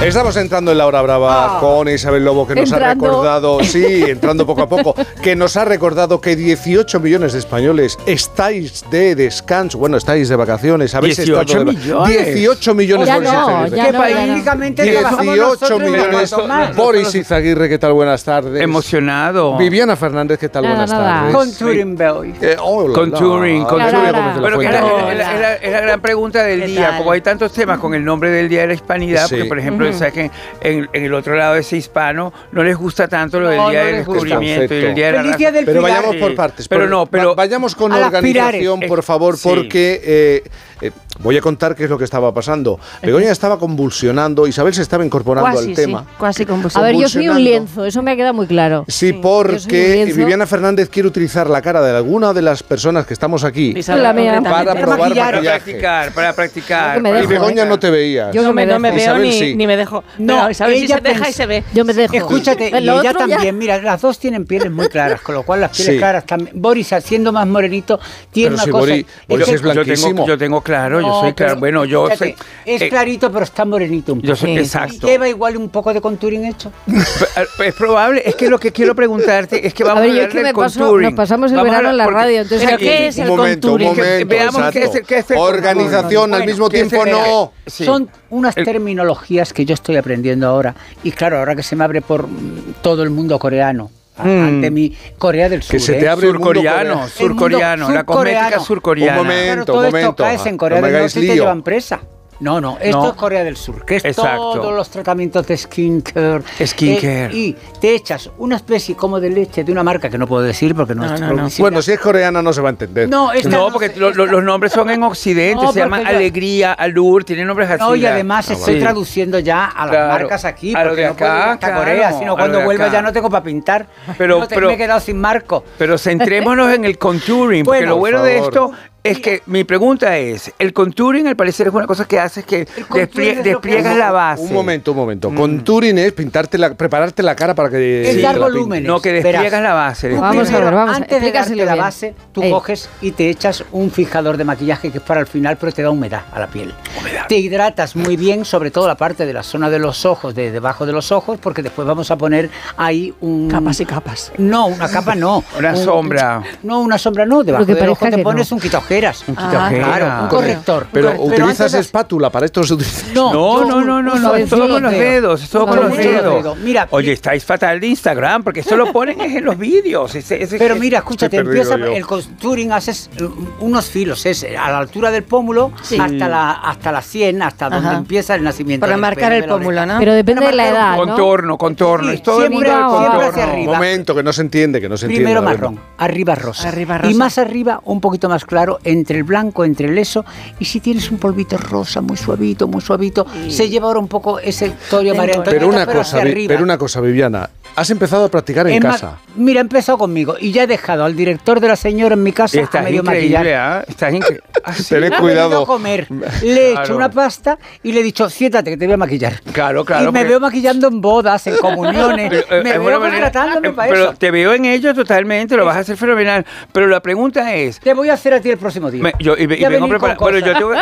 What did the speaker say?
Estamos entrando en la hora brava con Isabel Lobo, que nos ha recordado, entrando poco a poco, que nos ha recordado que 18 millones de españoles estáis de descanso, estáis de vacaciones, habéis 18 estado millones. 18 millones, Boris Izaguirre. ¿Qué país? 18 millones. Boris Izaguirre, ¿qué tal? Buenas tardes. Emocionado. Viviana Fernández, ¿qué tal? Buenas tardes. Contouring Boy. Contouring. Pero que es la gran pregunta del día. tal? Como hay tantos temas con el nombre del Día de la Hispanidad, porque por ejemplo, sabes que en el otro lado de ese hispano no les gusta tanto lo del Día del Descubrimiento y el Día de la raza. Pero vayamos por partes. Pero vayamos con organización, por favor, porque voy a contar qué es lo que estaba pasando. Begoña estaba convulsionando, Isabel se estaba incorporando al tema. Casi convulsionando. A ver, yo soy un lienzo, eso me ha quedado muy claro. Sí, porque Viviana Fernández quiere utilizar la cara de alguna de las personas que estamos aquí La mía. para probar maquillaje. Para practicar. me Y dejo, Begoña no te veías. Yo no me veo Isabel, ni me dejo. No, No, Isabel sí ella se deja y se ve. Yo me dejo. Escúchate, y Lo ella otro ya- también, mira, las dos tienen pieles muy claras, con lo cual las pieles Sí. claras también. Boris, siendo más morenito, tiene Pero una si cosa. Boris es blanquísimo. Yo tengo claro, yo soy claro. Bueno, yo sé. Es clarito, pero está morenito un poco. Yo soy Sí. exacto. ¿Y lleva igual un poco de contouring hecho? Es probable, es que lo que quiero preguntarte es que vamos A ver, a yo hablar es que del me paso, contouring. nos pasamos el Vamos a verano en la hablar- radio, entonces ¿Pero aquí- qué es el Un momento, contouring? Veamos qué es el Organización al Bueno, mismo ¿qué es tiempo el- no. Sí. Son unas terminologías que yo estoy aprendiendo ahora. Y claro, ahora que se me abre por todo el mundo coreano. Ante mi Corea del Sur. Que se te abre el mundo Surcoreano, surcoreano, la cosmética surcoreana. Un momento, Claro, todo esto momento. caes en No Corea me del hagáis Norte y te lío. llevan presa. No, esto No. es Corea del Sur, que es Exacto. todos los tratamientos de skincare. Skincare. Y te echas una especie como de leche de una marca que no puedo decir porque no, es producida. Bueno, si es coreana no se va a entender. No, esta No, porque sé. los nombres son en Occidente, No, se llaman porque yo- Alegría, Alur, tienen nombres así. No, y además estoy sí. traduciendo ya a las Claro. marcas aquí, A lo porque de no puedo ir acá, hasta claro, Corea, a sino lo cuando de vuelva acá. ya no tengo para pintar. Pero- me he quedado sin marco. Pero centrémonos en el contouring, porque Bueno, lo bueno por de favor. esto es que mi pregunta es, el contouring al parecer es una cosa que hace que contouring es lo que despliegas hace- la base. Un momento. Contouring es prepararte la cara para que... Es te dar la volúmenes. No, que Verás. despliegas la base. Tú Vamos a primero, ver, vamos, antes de explícaselo darte la bien. base, tú coges y te echas un fijador de maquillaje que es para el final, pero te da humedad a la piel. Te hidratas muy bien, sobre todo la parte de la zona de los ojos, de debajo de los ojos, porque después vamos a poner ahí un... Capas y capas. No, una capa no. Una sombra. No, una sombra no. Debajo Lo que del ojo parezca te que pones no. un quitaojeras. Un quitaojeras. Claro, un corrector. Pero un corrector. utilizas antes de- espátula, para esto se utiliza... No, No, es todo con los dedos, es todo con los dedos. Mira, Oye, estáis fatal de Instagram, porque esto lo ponen en los vídeos. pero mira, escúchate, Estoy perdido empieza yo. el contouring, haces unos filos, es a la altura del pómulo hasta la sien, hasta donde Ajá. empieza el nacimiento. Para del marcar pelo el de la oreja. pómulo, ¿no? Pero depende de la Para marcar edad, ¿no? Contorno, Sí, es todo el mundo siempre- del siempre contorno. hacia arriba. Momento, que no se entiende, Primero A ver, marrón, arriba rosa. Arriba Y rosa. más arriba, un poquito más claro, entre el blanco, entre el eso. Y si tienes un polvito rosa, muy suavito, se lleva ahora un poco ese torio María Antonieta, Pero una cosa, Viviana, has empezado a practicar en Es más, casa. mira, he empezado conmigo y ya he dejado al director de la señora en mi casa a Estás medio increíble, maquillar. ¿ah? Estás increíble. Ah, sí. Tened Ha cuidado. venido a comer, le he Claro. hecho una pasta y le he dicho, siéntate que te voy a maquillar. Claro, Y me porque- veo maquillando en bodas, en comuniones, me es veo una manera- contratándome para pero eso. te veo en ello totalmente, lo vas a hacer fenomenal. Pero la pregunta es, Te voy a hacer a ti el próximo día. y Ya vengo venir preparado. con Bueno, yo cosas.